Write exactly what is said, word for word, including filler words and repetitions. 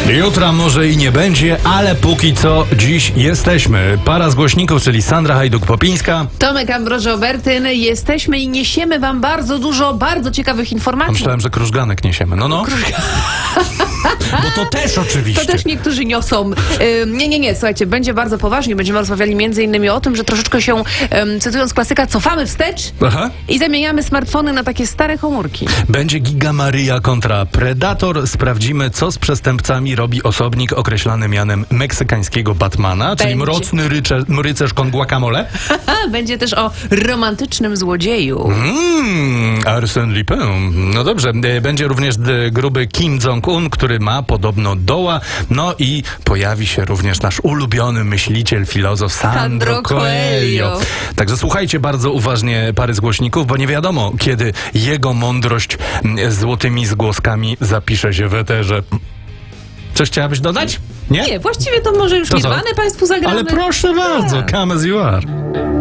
Jutra może i nie będzie, ale póki co dziś jesteśmy. Para z głośników, czyli Sandra Hajduk-Popińska. Tomek Ambroż-Obertyn. Jesteśmy i niesiemy wam bardzo dużo, bardzo ciekawych informacji. Myślałem, że krużganek niesiemy. No, no. Bo to też oczywiście. To też niektórzy niosą. Ym, nie, nie, nie, słuchajcie, będzie bardzo poważnie. Będziemy rozmawiali między innymi o tym, że troszeczkę się, ym, cytując klasyka, cofamy wstecz Aha. i zamieniamy smartfony na takie stare komórki. Będzie Giga Maria kontra Predator. Sprawdzimy, co z przestępcami robi osobnik określany mianem meksykańskiego Batmana, czyli Będzie. mroczny rycerz, rycerz con guacamole. Będzie też o romantycznym złodzieju. Mmm, Arsène Lupin. No dobrze, e, będzie również e, gruby Kim Jong-un, który ma podobno doła. No i pojawi się również nasz ulubiony myśliciel, filozof Sandro, Sandro Coelho. Coelho. Także słuchajcie bardzo uważnie pary z głośników, bo nie wiadomo, kiedy jego mądrość m, z złotymi zgłoskami zapisze się w eterze. Coś chciałabyś dodać? Nie? Nie, właściwie to może już To co? Nirwanę państwu zagramy. Ale proszę bardzo, come as you are.